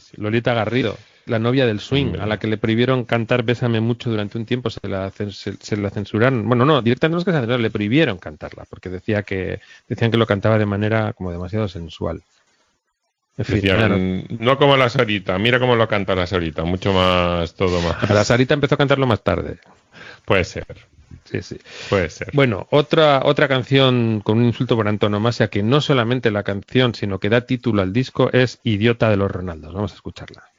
Lolita Garrido, la novia del swing, Hombre. a la que le prohibieron cantar Bésame mucho durante un tiempo, se la censuraron. Bueno, no, directamente no es que se la censuraron, le prohibieron cantarla, porque decían que lo cantaba de manera como demasiado sensual. En fin, Decían, no como la Sarita, mira cómo lo canta la Sarita, mucho más, todo más. la Sarita empezó a cantarlo más tarde. Puede ser. Sí. Puede ser. Bueno, otra canción con un insulto por antonomasia, que no solamente la canción, sino que da título al disco, es Idiota de los Ronaldos. Vamos a escucharla.